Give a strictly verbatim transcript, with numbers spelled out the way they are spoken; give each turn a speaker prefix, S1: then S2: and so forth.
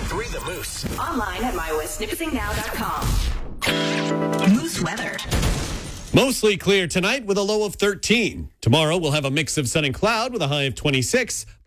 S1: three The Moose.
S2: Online at my west nipissing now dot com. Moose weather.
S3: Mostly clear tonight with a low of thirteen. Tomorrow we'll have a mix of sun and cloud with a high of twenty-six.